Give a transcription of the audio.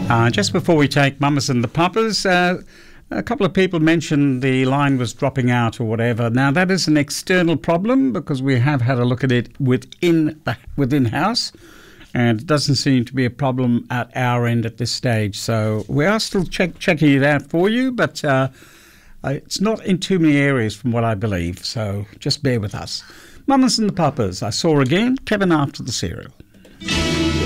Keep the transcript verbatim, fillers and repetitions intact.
Uh, just before we take Mamas and the Papas, uh, a couple of people mentioned the line was dropping out or whatever. Now, that is an external problem because we have had a look at it within the within house, and it doesn't seem to be a problem at our end at this stage. So we are still check, checking it out for you, but uh, it's not in too many areas from what I believe. So just bear with us. Mamas and the Papas, I saw again, Kevin after the cereal.